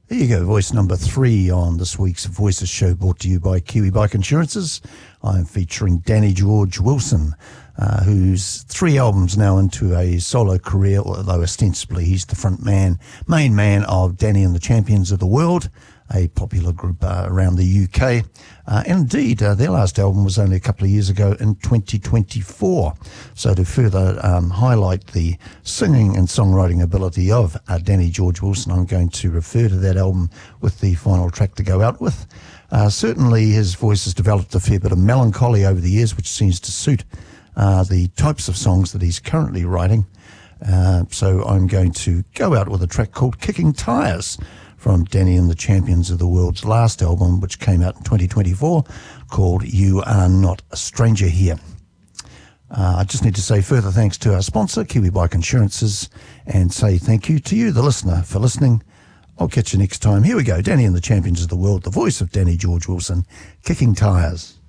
There you go, voice number 3 on this week's Voices show, brought to you by Kiwi Bike Insurances. I'm featuring Danny George Wilson, who's 3 albums now into a solo career, although ostensibly he's the main man of Danny and the Champions of the World, a popular group around the UK. And indeed, their last album was only a couple of years ago in 2024. So to further highlight the singing and songwriting ability of Danny George Wilson, I'm going to refer to that album with the final track to go out with. Certainly his voice has developed a fair bit of melancholy over the years, which seems to suit the types of songs that he's currently writing. So I'm going to go out with a track called Kicking Tires from Danny and the Champions of the World's last album, which came out in 2024, called You Are Not a Stranger Here. I just need to say further thanks to our sponsor, Kiwi Bike Insurances, and say thank you to you, the listener, for listening. I'll catch you next time. Here we go, Danny and the Champions of the World, the voice of Danny George Wilson, Kicking Tires.